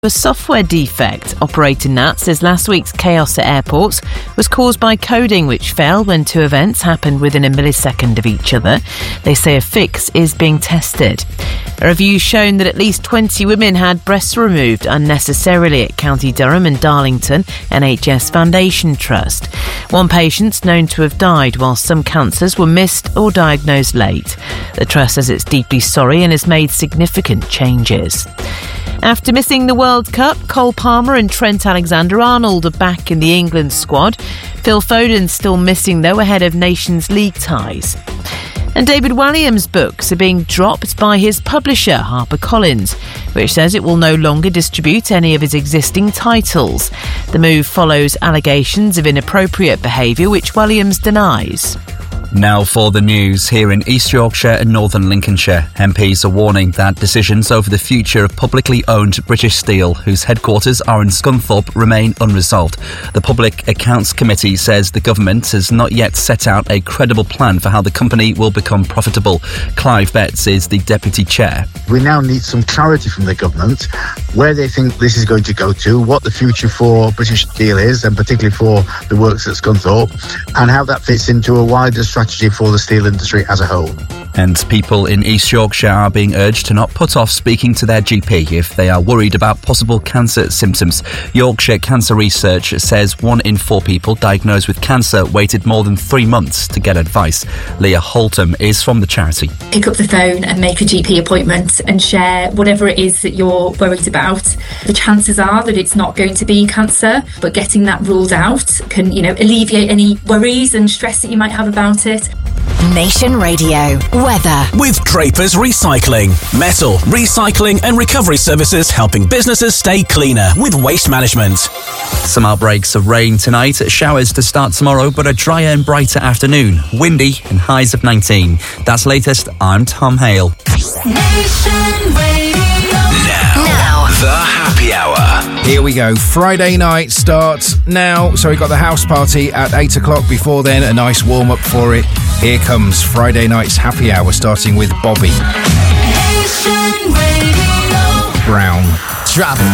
A software defect. Operator Nat says last week's chaos at airports was caused by coding which failed when two events happened within a millisecond of each other. They say a fix is being tested. A review shown that at least 20 women had breasts removed unnecessarily at County Durham and Darlington NHS Foundation Trust. One patient's known to have died while some cancers were missed or diagnosed late. The Trust says it's deeply sorry and has made significant changes. After missing the World Cup, Cole Palmer and Trent Alexander-Arnold are back in the England squad. Phil Foden's still missing, though, ahead of Nations League ties. And David Walliams' books are being dropped by his publisher, HarperCollins, which says it will no longer distribute any of his existing titles. The move follows allegations of inappropriate behaviour, which Walliams denies. Now for the news. Here in East Yorkshire and Northern Lincolnshire, MPs are warning that decisions over the future of publicly owned British Steel, whose headquarters are in Scunthorpe, remain unresolved. The Public Accounts Committee says the government has not yet set out a credible plan for how the company will become profitable. Clive Betts is the deputy chair. We now need some clarity from the government where they think this is going to go to, what the future for British Steel is, and particularly for the works at Scunthorpe, and how that fits into a wider strategy for the steel industry as a whole. And people in East Yorkshire are being urged to not put off speaking to their GP if they are worried about possible cancer symptoms. Yorkshire Cancer Research says 1 in 4 people diagnosed with cancer waited more than 3 months to get advice. Leah Holtham is from the charity. Pick up the phone and make a GP appointment and share whatever it is that you're worried about. The chances are that it's not going to be cancer, but getting that ruled out can, alleviate any worries and stress that you might have about it. Nation Radio weather with Draper's Recycling, metal recycling and recovery services, helping businesses stay cleaner with waste management. Some outbreaks of rain tonight, showers to start tomorrow, but a drier and brighter afternoon, windy and highs of 19. That's latest. I'm Tom Hale. Nation Radio. Now the happy hour. Here we go. Friday night starts now. So we got the house party at 8 o'clock. Before then, a nice warm up for it. Here comes Friday night's happy hour, starting with Bobby Brown.